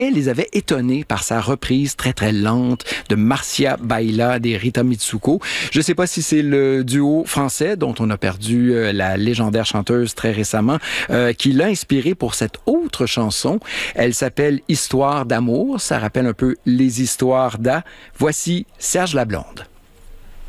Elle les avait étonnés par sa reprise très, très lente de Marcia Baila des Rita Mitsuko. Je ne sais pas si c'est le duo français dont on a perdu la légendaire chanteuse très récemment qui l'a inspiré pour cette autre chanson. Elle s'appelle Histoire d'amour. Ça rappelle un peu les histoires d'A. Voici Serge Lablonde.